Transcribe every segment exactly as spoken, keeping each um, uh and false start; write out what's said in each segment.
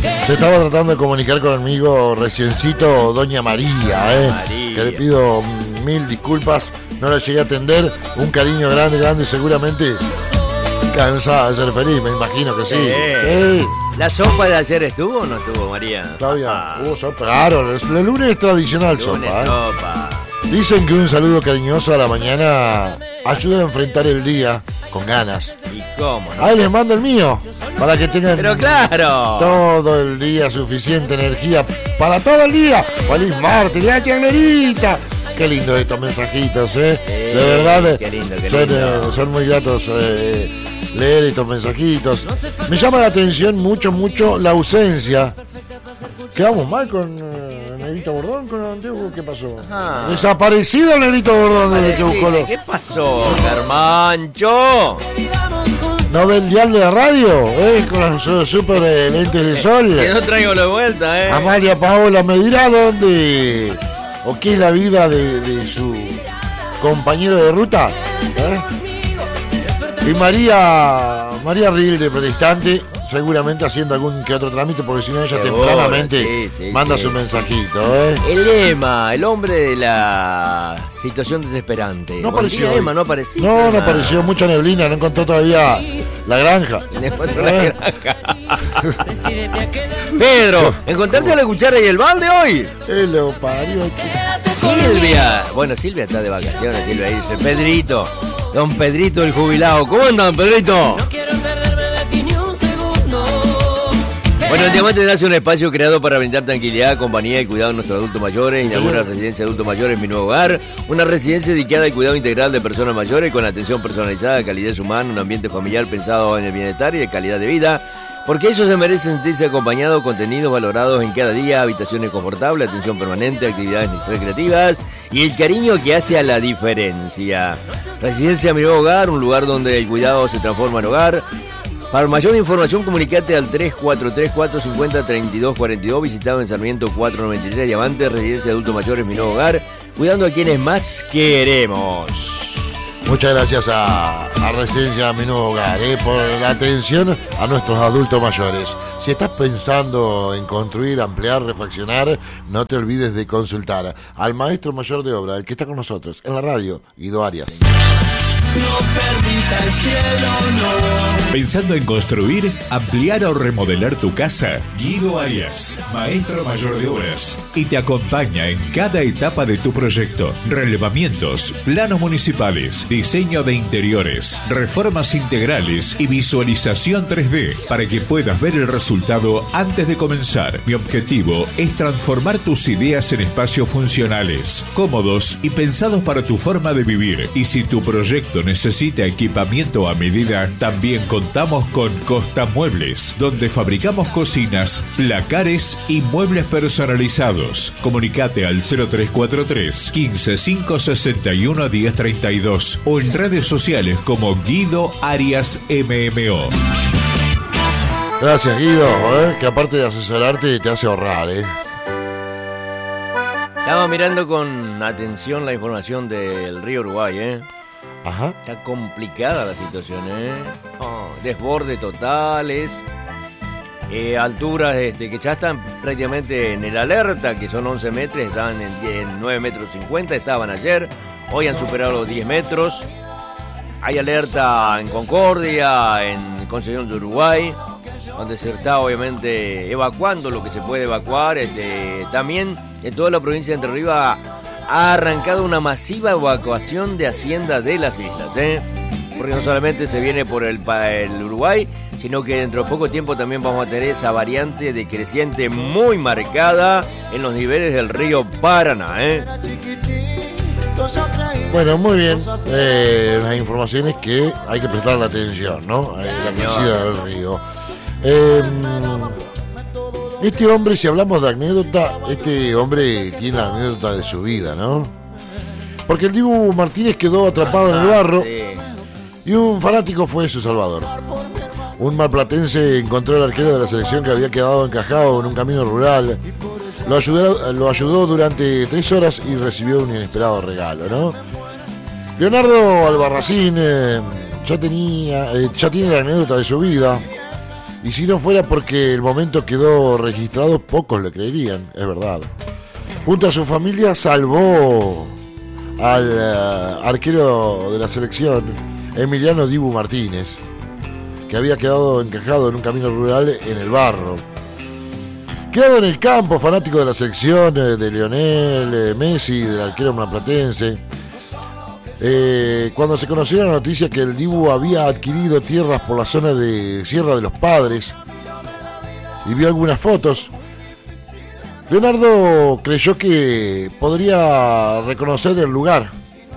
Se estaba tratando de comunicar conmigo reciencito doña María, ¿eh? María. Que le pido mil disculpas, no la llegué a atender. Un cariño grande, grande, seguramente cansada de ser feliz, me imagino que sí. Sí. Sí. ¿La sopa de ayer estuvo o no estuvo, María? Claudia, Ah, hubo sopa. Claro, el, el lunes es tradicional lunes sopa, ¿eh? sopa. Dicen que un saludo cariñoso a la mañana ayuda a enfrentar el día con ganas. ¿Y cómo no? Ahí les mando el mío, para que tengan Pero claro. todo el día suficiente energía para todo el día. Feliz martes, la chanlerita. Qué lindo estos mensajitos, ¿eh? Sí, de verdad, qué lindo, qué son, lindo. eh, son muy gratos eh, leer estos mensajitos. Me llama la atención mucho, mucho la ausencia. ¿Quedamos mal con eh, Negrito Bordón, con el antiguo? ¿Qué pasó? Ajá. Desaparecido el Negrito Bordón del Cheucolo. ¿Qué pasó, Germancho? ¿No ve el dial de la radio? ¿Eh? Con los su- super eh, lentes de sol. Que no traigo la vuelta, ¿eh? Amalia Paola me dirá dónde o qué es la vida de, de su compañero de ruta. ¿Eh? Y María María Rilde, protestante, seguramente haciendo algún que otro trámite, porque si no ella Seguro, tempranamente sí, sí, manda sí. su mensajito. ¿Eh? El Emma, el hombre de la situación desesperante. No Buen apareció día, hoy. Emma, no apareció. No, no Emma. apareció, mucha neblina, no encontró todavía la granja. Le encuentro la ¿Eh? granja. Pedro, ¿encontraste la cuchara y el balde hoy? Eh, lo parió. Silvia. Bueno, Silvia está de vacaciones, Silvia dice. Pedrito, don Pedrito el jubilado. ¿Cómo andan, Pedrito? Bueno, el Diamante nace un espacio creado para brindar tranquilidad, compañía y cuidado a nuestros adultos mayores. Inaugura residencia de adultos mayores Mi Nuevo Hogar, una residencia dedicada al cuidado integral de personas mayores con atención personalizada, calidez humana, un ambiente familiar pensado en el bienestar y de calidad de vida. Porque ellos se merecen sentirse acompañados, contenidos valorados en cada día, habitaciones confortables, atención permanente, actividades recreativas y el cariño que hace a la diferencia. Residencia Mi Nuevo Hogar, un lugar donde el cuidado se transforma en hogar. Para mayor información, comunicate al tres cuatro tres, cuatro cinco cero, tres dos cuatro dos, visitado en Sarmiento cuatrocientos noventa y tres, Diamante, Residencia de Adultos Mayores Mi Nuevo Hogar, cuidando a quienes más queremos. Muchas gracias a, a Residencia Mi Nuevo Hogar, eh, por la atención a nuestros adultos mayores. Si estás pensando en construir, ampliar, refaccionar, no te olvides de consultar al maestro mayor de obra, el que está con nosotros en la radio, Guido Arias. No permita el cielo, no. ¿Pensando en construir, ampliar o remodelar tu casa? Guido Arias, maestro mayor de obras, y te acompaña en cada etapa de tu proyecto. Relevamientos, planos municipales, diseño de interiores, reformas integrales y visualización tres D para que puedas ver el resultado antes de comenzar. Mi objetivo es transformar tus ideas en espacios funcionales, cómodos y pensados para tu forma de vivir. Y si tu proyecto necesita equipamiento a medida, también contamos con Costa Muebles, donde fabricamos cocinas, placares y muebles personalizados. Comunicate al cero tres cuatro tres, quince, cinco sesenta y uno, diez treinta y dos o en redes sociales como Guido Arias M M O. Gracias, Guido, eh, que aparte de asesorarte te hace ahorrar. Eh. Estaba mirando con atención la información del río Uruguay, ¿eh? Ajá. Está complicada la situación, ¿eh? Oh, desborde totales, eh, alturas este, que ya están prácticamente en el alerta, que son once metros, están en, en nueve metros cincuenta, estaban ayer, hoy han superado los diez metros. Hay alerta en Concordia, en Concepción de Uruguay, donde se está obviamente evacuando lo que se puede evacuar. Este, también en toda la provincia de Entre Ríos ha arrancado una masiva evacuación de haciendas de las islas, ¿eh? Porque no solamente se viene por el, el Uruguay, sino que dentro de poco tiempo también vamos a tener esa variante decreciente muy marcada en los niveles del río Paraná, ¿eh? Bueno, muy bien. Eh, las informaciones que hay que prestarle atención, ¿no? A la crecida del río. Eh, Este hombre, si hablamos de anécdota, este hombre tiene la anécdota de su vida, ¿no? Porque el Dibu Martínez quedó atrapado en el barro y un fanático fue su salvador. Un marplatense encontró al arquero de la selección que había quedado encajado en un camino rural. Lo ayudó, lo ayudó durante tres horas y recibió un inesperado regalo, ¿no? Leonardo Albarracín eh, ya tenía, eh, ya tiene la anécdota de su vida. Y si no fuera porque el momento quedó registrado, pocos le creerían, es verdad. Junto a su familia salvó al uh, arquero de la selección, Emiliano Dibu Martínez, que había quedado encajado en un camino rural en el barro. Criado en el campo, fanático de la selección eh, de Lionel eh, Messi, del arquero marplatense, eh, cuando se conoció la noticia que el Dibu había adquirido tierras por la zona de Sierra de los Padres y vio algunas fotos, Leonardo creyó que podría reconocer el lugar.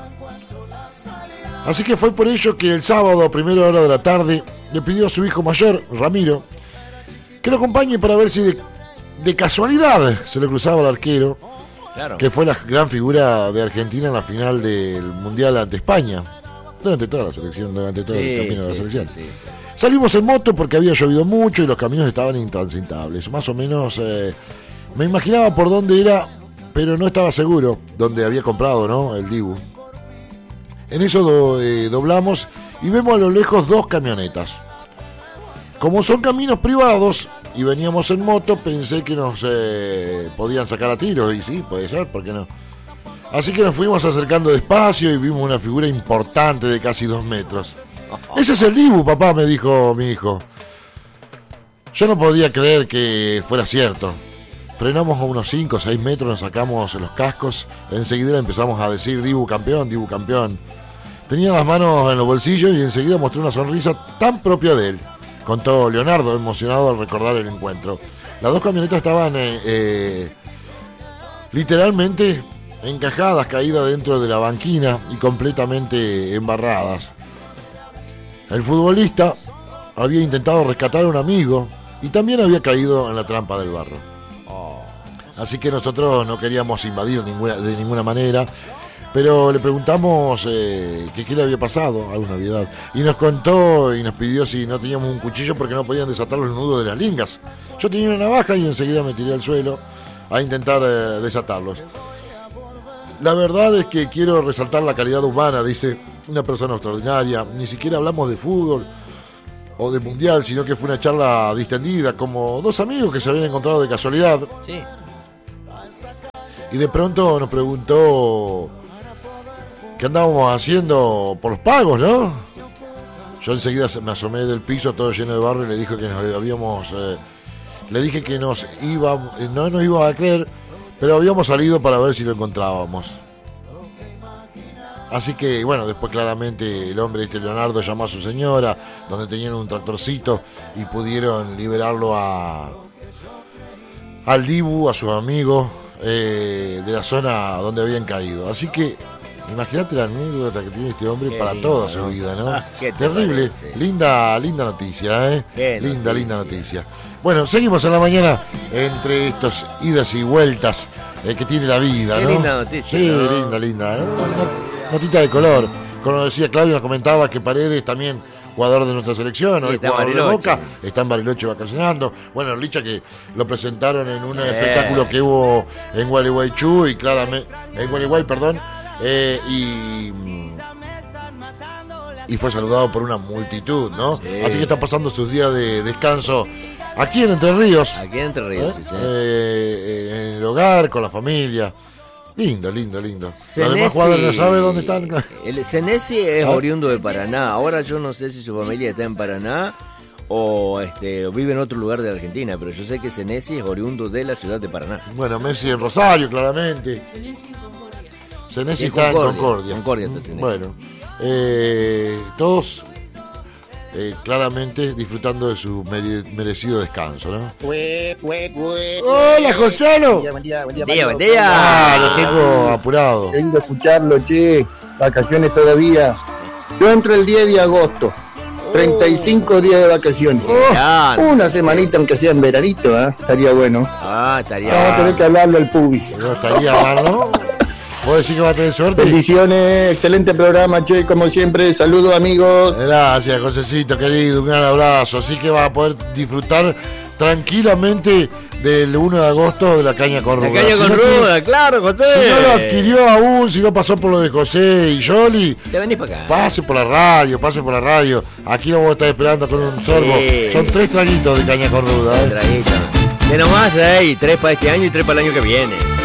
Así que fue por ello que el sábado, a primera hora de la tarde, le pidió a su hijo mayor, Ramiro, que lo acompañe para ver si de, de casualidad se le cruzaba al arquero, claro, que fue la gran figura de Argentina en la final del Mundial ante España, durante toda la selección, durante todo sí, el camino sí, de la selección. Sí, sí, sí. Salimos en moto porque había llovido mucho y los caminos estaban intransitables. Más o menos eh, me imaginaba por dónde era, pero no estaba seguro dónde había comprado, ¿no?, el Dibu. En eso do, eh, doblamos y vemos a lo lejos dos camionetas. Como son caminos privados y veníamos en moto, pensé que nos eh, podían sacar a tiros. Y sí, puede ser, ¿por qué no? Así que nos fuimos acercando despacio y vimos una figura importante de casi dos metros. Ese es el Dibu, papá, me dijo mi hijo. Yo no podía creer que fuera cierto. Frenamos a unos cinco o seis metros, nos sacamos los cascos. Enseguida empezamos a decir Dibu campeón, Dibu campeón. Tenía las manos en los bolsillos y enseguida mostró una sonrisa tan propia de él, contó Leonardo, emocionado al recordar el encuentro. Las dos camionetas estaban eh, eh, literalmente encajadas, caídas dentro de la banquina y completamente embarradas. El futbolista había intentado rescatar a un amigo y también había caído en la trampa del barro. Así que nosotros no queríamos invadir ninguna, de ninguna manera, pero le preguntamos eh, que qué le había pasado a una Navidad. Y nos contó y nos pidió si no teníamos un cuchillo porque no podían desatar los nudos de las lingas. Yo tenía una navaja y enseguida me tiré al suelo a intentar eh, desatarlos. La verdad es que quiero resaltar la calidad humana, dice, una persona extraordinaria. Ni siquiera hablamos de fútbol o de mundial, sino que fue una charla distendida, como dos amigos que se habían encontrado de casualidad. Sí. Y de pronto nos preguntó qué andábamos haciendo por los pagos, ¿no? Yo enseguida me asomé del piso todo lleno de barro y le dije que nos habíamos... Eh, le dije que nos iba, no nos iba a creer, pero habíamos salido para ver si lo encontrábamos. Así que, bueno, después claramente el hombre este Leonardo llamó a su señora, donde tenían un tractorcito, y pudieron liberarlo a al Dibu, a sus amigos, eh, de la zona donde habían caído. Así que imagínate la anécdota que tiene este hombre qué para lindo, toda su vida, ¿no? Ah, terrible, parece. linda, linda noticia, ¿eh? Qué linda, noticia. linda noticia. Bueno, seguimos en la mañana entre estos idas y vueltas eh, que tiene la vida, qué ¿no? Linda noticia. Sí, ¿no? linda, linda. ¿eh? Una notita de color. Como decía Claudio, nos comentaba que Paredes también, jugador de nuestra selección, sí, hoy jugador de Boca, está en Bariloche vacacionando. Bueno, Licha que lo presentaron en un eh. espectáculo que hubo en Gualeguaychú y claramente, en Gualeguay, perdón, eh, y, y fue saludado por una multitud, ¿no? Sí. Así que está pasando sus días de descanso aquí en Entre Ríos. Aquí en Entre Ríos, ¿eh? sí, sí. Eh, en el hogar, con la familia. Lindo, lindo, lindo. Senesi, los demás jugadores no saben dónde están. El Senesi es ¿Ah? oriundo de Paraná. Ahora yo no sé si su familia está en Paraná o, este, o vive en otro lugar de Argentina, pero yo sé que Senesi es oriundo de la ciudad de Paraná. Bueno, Messi en Rosario, claramente. Senesi en Concordia. Senesi está en Concordia. Concordia está Senesi. Bueno, eh, todos eh, claramente disfrutando de su mere- merecido descanso, ¿no? Cue, cue, cue, ¡Hola, Joselo! Buen día, buen día, buen día. buen día. Ah, lo tengo apurado. Vengo a escucharlo, che. Vacaciones todavía. Yo entro el diez de agosto. treinta y cinco días de vacaciones. Oh, Una semanita, aunque sea en veranito, ¿eh? Estaría bueno. Ah, estaría Vamos a tener que hablarlo al público. No estaría mal, ¿no? ¿Puedo decir que va a tener suerte? Bendiciones, excelente programa, che, como siempre. Saludos, amigos. Gracias, Josecito, querido, un gran abrazo. Así que va a poder disfrutar tranquilamente del uno de agosto de la caña con La ruda. caña Si con no ruda, tiene- claro, José. Si no lo adquirió aún, si no pasó por lo de José y Yoli, Te venís para acá. pase por la radio, pase por la radio. Aquí lo vamos a estar esperando con un sorbo. Son tres traguitos de caña con ruda. ¿eh? Traguito. De nomás, eh, y tres para este año y tres para el año que viene.